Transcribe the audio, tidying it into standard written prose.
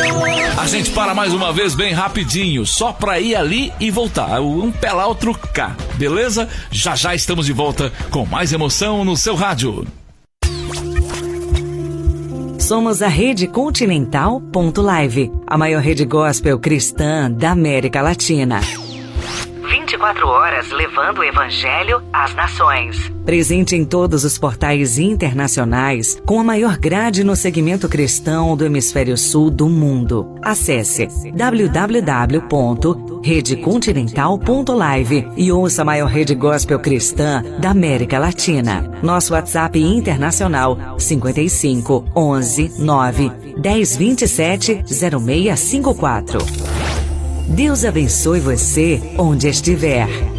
A gente para mais uma vez bem rapidinho, só pra ir ali e voltar. Um pé lá, outro cá, beleza? Já já estamos de volta com mais emoção no seu rádio. Somos a Rede Continental.live, a maior rede gospel cristã da América Latina. 24 horas levando o evangelho às nações. Presente em todos os portais internacionais, com a maior grade no segmento cristão do hemisfério sul do mundo. Acesse www.redecontinental.live e ouça a maior rede gospel cristã da América Latina. Nosso WhatsApp internacional 55 11 9 10 27 0654. Deus abençoe você onde estiver.